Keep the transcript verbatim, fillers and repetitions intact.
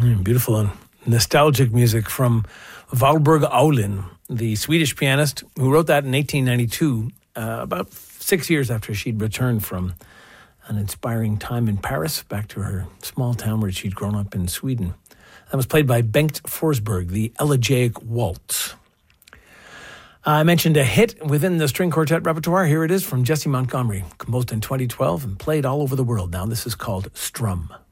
Mm, beautiful and nostalgic music from Valborg Aulin, the Swedish pianist who wrote that in eighteen ninety-two, uh, about six years after she'd returned from an inspiring time in Paris, back to her small town where she'd grown up in Sweden. That was played by Bengt Forsberg, the Elegiac Waltz. I mentioned a hit within the string quartet repertoire. Here it is from Jesse Montgomery, composed in twenty twelve and played all over the world. Now this is called Strum.